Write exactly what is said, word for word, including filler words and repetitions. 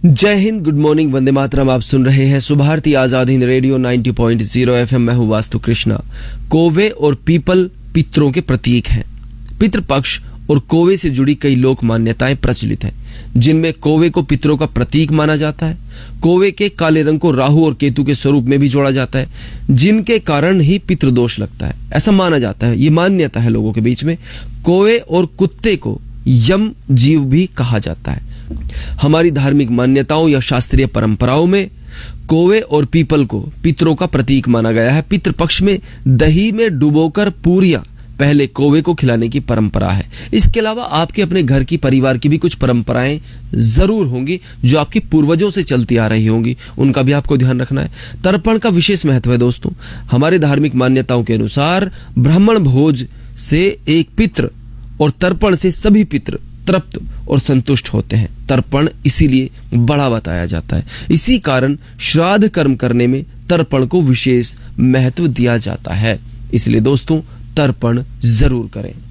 जय Hind, good morning, Vande Mataram. आप सुन रहे हैं सुभारती आजाद हिंद रेडियो नब्बे पॉइंट ज़ीरो एफएम। मैं हूं वास्तु कृष्णा। कौवे और पीपल पितरों के प्रतीक हैं। पितृपक्ष और कौवे से जुड़ी कई लोक मान्यताएं प्रचलित हैं, जिनमें कौवे को पितरों का प्रतीक माना जाता है। कौवे के काले रंग को राहु और केतु के स्वरूप में भी जोड़ा जाता है, जिनके कारण ही पितृदोष लगता है, ऐसा माना जाता है। ये मान्यता है लोगों के बीच में। कौवे और कुत्ते को यम जीव भी कहा जाता है। हमारी धार्मिक मान्यताओं या शास्त्रीय परंपराओं में कौवे और पीपल को पितरों का प्रतीक माना गया है। पितृपक्ष में दही में डुबोकर पूरियां पहले कौवे को खिलाने की परंपरा है। इसके अलावा आपके अपने घर की, परिवार की भी कुछ परंपराएं जरूर होंगी जो आपके पूर्वजों से चलती आ रही होंगी, उनका भी आपको ध्यान रखना है। तर्पण का विशेष महत्व है दोस्तों। हमारे धार्मिक मान्यताओं के अनुसार ब्राह्मण भोज से एक पितृ और तर्पण से सभी पितृ तृप्त और संतुष्ट होते हैं। तर्पण इसीलिए बड़ा बताया जाता है। इसी कारण श्राद्ध कर्म करने में तर्पण को विशेष महत्व दिया जाता है। इसलिए दोस्तों तर्पण जरूर करें।